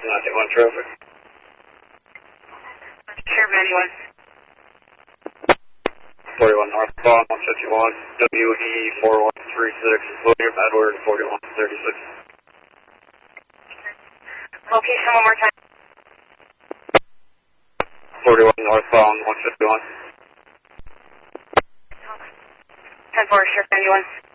91 traffic. Sheriff 91. 41 northbound, 151, WE 4136, William Edward 4136. Location one more time. 41 northbound, 151. 10-4, Sheriff 91.